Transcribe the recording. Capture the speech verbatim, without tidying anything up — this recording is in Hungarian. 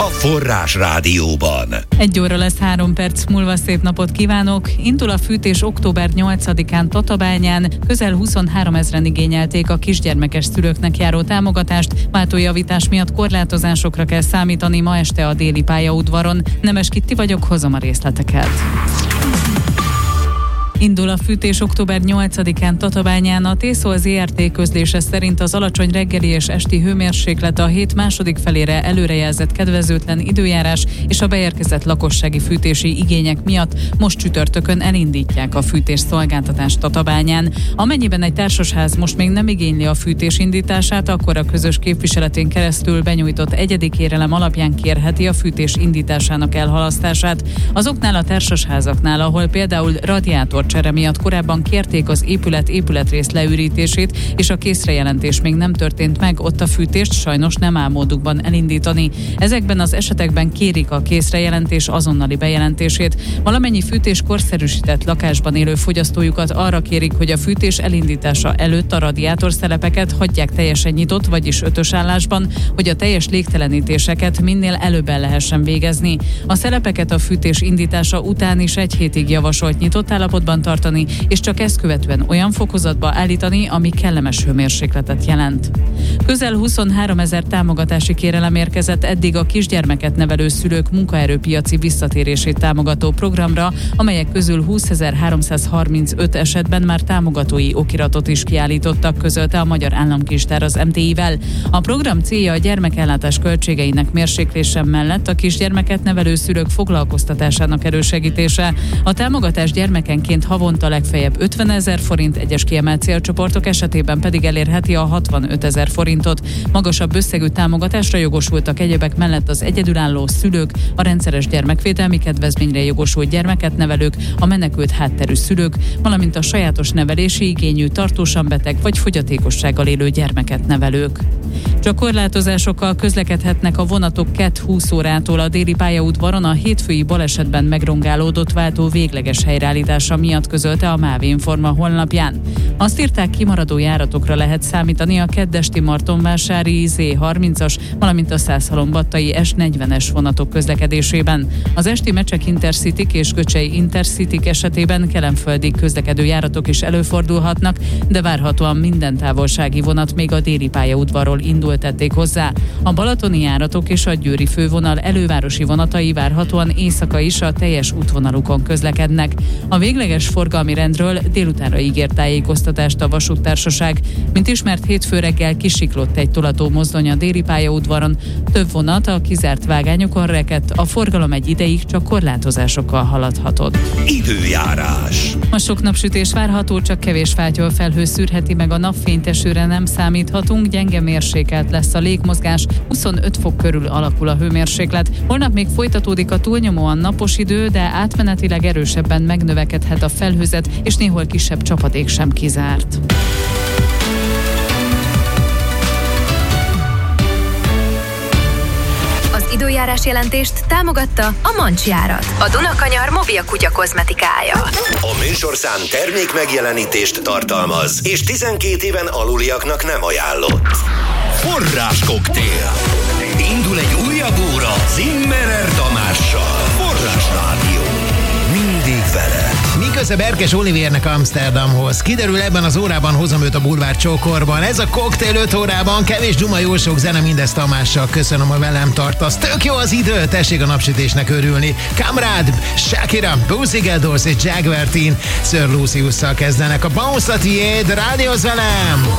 Forrás Rádióban. Egy óra lesz három perc múlva, szép napot kívánok. Indul a fűtés október nyolcadikán Tatabányán. Közel huszonhárom ezren igényelték a kisgyermekes szülőknek járó támogatást. Váltójavítás miatt korlátozásokra kell számítani ma este a déli pályaudvaron. Nemes Kitti vagyok, hozom a részleteket. Indul a fűtés október nyolcadikán Tatabányán. A Tészol zé er té közlése szerint az alacsony reggeli és esti hőmérséklet, a hét második felére előrejelzett kedvezőtlen időjárás és a beérkezett lakossági fűtési igények miatt most csütörtökön elindítják a fűtés szolgáltatást Tatabányán. Amennyiben egy társasház most még nem igényli a fűtés indítását, akkor a közös képviseletén keresztül benyújtott egyedi kérelem alapján kérheti a fűtés indításának elhalasztását. Azoknál a társasházaknál, ahol például radiátor csere miatt korábban kérték az épület épületrész leürítését, és a készrejelentés még nem történt meg, ott a fűtést sajnos nem áll módukban elindítani. Ezekben az esetekben kérik a készrejelentés azonnali bejelentését. Valamennyi fűtés korszerűsített lakásban élő fogyasztójukat arra kérik, hogy a fűtés elindítása előtt a radiátorszelepeket hagyják teljesen nyitott, vagyis ötös állásban, hogy a teljes légtelenítéseket minél előbb el lehessen végezni. A szelepeket a fűtés indítása után is egy hétig javasolt nyitott állapotban tartani, és csak ezt követően olyan fokozatba állítani, ami kellemes hőmérsékletet jelent. Közel huszonhárom ezer támogatási kérelem érkezett eddig a kisgyermeket nevelő szülők munkaerőpiaci visszatérését támogató programra, amelyek közül húszezer-háromszázharmincöt esetben már támogatói okiratot is kiállítottak, közölte a Magyar Államkincstár az em té i-vel. A program célja a gyermekellátás költségeinek mérséklése mellett a kisgyermeket nevelő szülők foglalkoztatásának elősegítése. A támogatás gyermekenként havonta legfeljebb ötvenezer forint, egyes kiemelt célcsoportok esetében pedig elérheti a hatvanötezer forintot. Magasabb összegű támogatásra jogosultak egyebek mellett az egyedülálló szülők, a rendszeres gyermekvédelmi kedvezményre jogosult gyermeket nevelők, a menekült hátterű szülők, valamint a sajátos nevelési igényű, tartósan beteg vagy fogyatékossággal élő gyermeket nevelők. Csak korlátozásokkal közlekedhetnek a vonatok kett húsz órától a déli pályaudvaron a hétfői balesetben megrongálódott váltó végleges helyreállítása miatt, közölte a MÁV Informa honlapján. Azt írták, kimaradó járatokra lehet számítani a keddesti martonvásári zé harmincas, valamint a Szászhalombattai es negyvenes vonatok közlekedésében. Az esti Mecsek Intercity és Göcsei Intercity esetében kelenföldig közlekedő járatok is előfordulhatnak, de várhatóan minden távolsági vonat még a déli pályaudvarról indul, tették hozzá. A balatoni járatok és a győri fővonal elővárosi vonatai várhatóan éjszaka is a teljes útvonalukon közlekednek. A végleges forgalmi rendről délutánra ígért tájékoztatást a vasúttársaság. Mint ismert, hétfő reggel kisiklott egy tolató mozdony a déli pályaudvaron. Több vonat a kizárt vágányokon rekedt, a forgalom egy ideig csak korlátozásokkal haladhatott. Időjárás. Ma sok napsütés várható, csak kevés fátyol felhő szűrheti meg a napfényt, esőre nem számíthatunk, gyenge mérsékelt lesz a légmozgás, huszonöt fok körül alakul a hőmérséklet. Holnap még folytatódik a túlnyomóan napos idő, de átmenetileg erősebben megnövekedhet a felhőzet, és néhol kisebb csapadék sem kizárt. Időjárás jelentést támogatta a Mancsjárat, a Dunakanyar mobil kutya kozmetikája. A műsorszám termék megjelenítést tartalmaz, és tizenkét éven aluliaknak nem ajánlott. Forrás koktél. Indul egy újabb óra Zimmerer Tamással. Forrás Rádió. Mindig veled. Miköze Berkes Olivérnek Amsterdamhoz. Kiderül, ebben az órában hozom őt a bulvár csókorban. Ez a koktél öt órában, kevés duma, jó sok zene, mindezt Tamással. Köszönöm, hogy velem tartasz. Tök jó az idő, tessék a napsütésnek örülni. Kamrád, Shakira, Pussycat Dolls és Jaguar Teen Sir Luciusszal kezdenek. A Bounce a tiéd, rádiózz velem!